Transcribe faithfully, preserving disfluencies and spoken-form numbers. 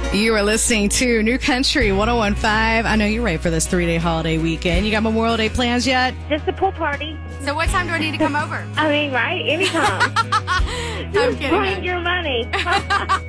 You are listening to New Country one oh one point five. I know you're ready for this three-day holiday weekend. You got Memorial Day plans yet? Just a pool party. So what time do I need to come over? I mean, right? Anytime. I'm Just kidding. bring your money.